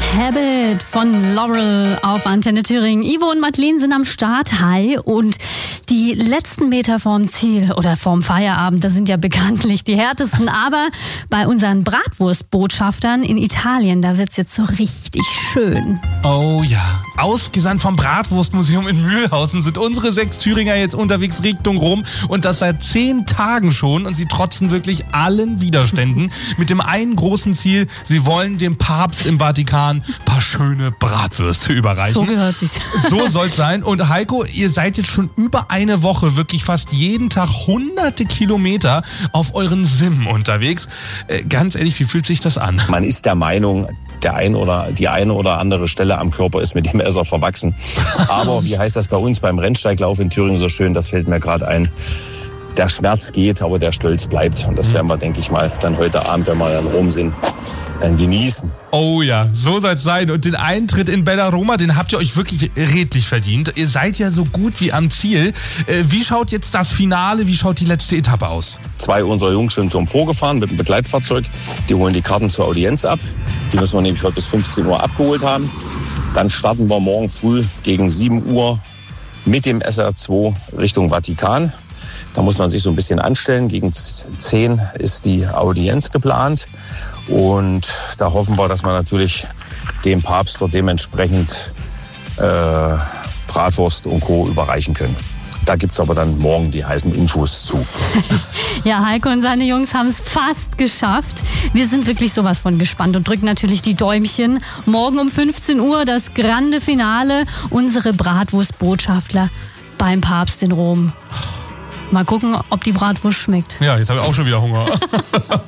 Habit von Laurel auf Antenne Thüringen. Ivo und Madeleine sind am Start. Hi. Und die letzten Meter vorm Ziel oder vorm Feierabend, das sind ja bekanntlich die härtesten. Aber bei unseren Bratwurstbotschaftern in Italien, da wird's jetzt so richtig schön. Oh ja, ausgesandt vom Bratwurstmuseum in Mühlhausen sind unsere 6 Thüringer jetzt unterwegs Richtung Rom und das seit 10 Tagen schon und sie trotzen wirklich allen Widerständen mit dem einen großen Ziel, sie wollen dem Papst im Vatikan ein paar schöne Bratwürste überreichen. So gehört sich's. So soll's sein. Und Heiko, ihr seid jetzt schon über eine Woche wirklich fast jeden Tag hunderte Kilometer auf euren Sim unterwegs. Ganz ehrlich, wie fühlt sich das an? Man ist der Meinung, die eine oder andere Stelle am Körper ist mit dem Messer verwachsen. Aber wie heißt das bei uns beim Rennsteiglauf in Thüringen so schön, das fällt mir gerade ein. Der Schmerz geht, aber der Stolz bleibt. Und das werden wir, denke ich mal, dann heute Abend, wenn wir in Rom sind, dann genießen. Oh ja, so soll's sein. Und den Eintritt in Bellaroma, den habt ihr euch wirklich redlich verdient. Ihr seid ja so gut wie am Ziel. Wie schaut jetzt das Finale, wie schaut die letzte Etappe aus? 2 unserer Jungs sind schon vorgefahren mit dem Begleitfahrzeug. Die holen die Karten zur Audienz ab. Die müssen wir nämlich heute bis 15 Uhr abgeholt haben. Dann starten wir morgen früh gegen 7 Uhr mit dem SR2 Richtung Vatikan. Da muss man sich so ein bisschen anstellen. Gegen 10 ist die Audienz geplant. Und da hoffen wir, dass wir natürlich dem Papst dort dementsprechend Bratwurst und Co. überreichen können. Da gibt's aber dann morgen die heißen Infos zu. Ja, Heiko und seine Jungs haben es fast geschafft. Wir sind wirklich sowas von gespannt und drücken natürlich die Däumchen. Morgen um 15 Uhr das grande Finale. Unsere Bratwurstbotschafter beim Papst in Rom. Mal gucken, ob die Bratwurst schmeckt. Ja, jetzt habe ich auch schon wieder Hunger.